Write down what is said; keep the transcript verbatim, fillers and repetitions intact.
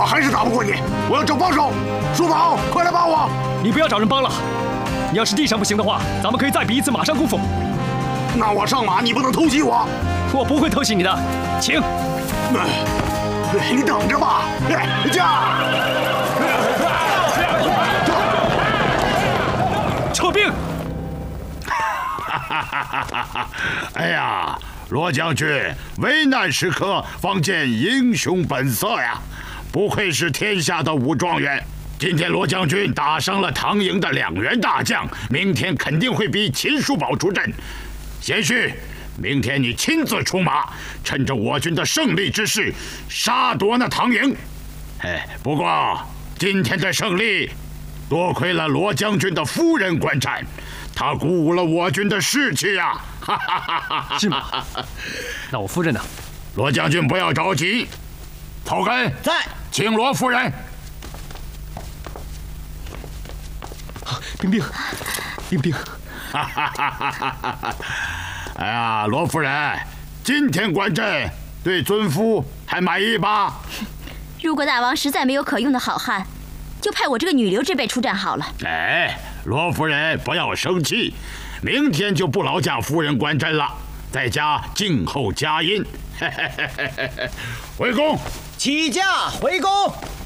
我还是打不过你，我要找帮手。书宝，快来帮我！ 你不要找人帮了，你要是地上不行的话，咱们可以再比一次马上功夫。 那我上马，你不能偷袭我。 我不会偷袭你的，请。 你等着吧，驾！ 撤兵！ 哎呀，罗将军，危难时刻方见英雄本色呀！不愧是天下的武状元。今天罗将军打伤了唐营的两员大将，明天肯定会逼秦叔宝出阵。贤婿，明天你亲自出马，趁着我军的胜利之势，杀夺那唐营。哎，不过今天的胜利，多亏了罗将军的夫人观战，她鼓舞了我军的士气呀！哈哈哈哈！ 是吗？那我夫人呢？ 罗将军不要着急，草根在， 请罗夫人。 冰冰，冰冰。 哈哈哈哈哈！哎呀，罗夫人，今天观阵对尊夫还满意吧？ 如果大王实在没有可用的好汉，就派我这个女流之辈出战好了。 哎，罗夫人不要生气，明天就不劳驾夫人观阵了，在家静候佳音。回宫， 起驾回宫。